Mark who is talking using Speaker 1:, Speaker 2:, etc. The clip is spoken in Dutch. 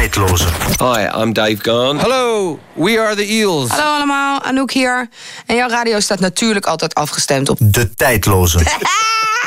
Speaker 1: Tijdloze.
Speaker 2: Hi, I'm Dave Garn.
Speaker 3: Hallo, we are the Eels.
Speaker 4: Hallo allemaal, Anouk hier. En jouw radio staat natuurlijk altijd afgestemd op
Speaker 1: De Tijdloze.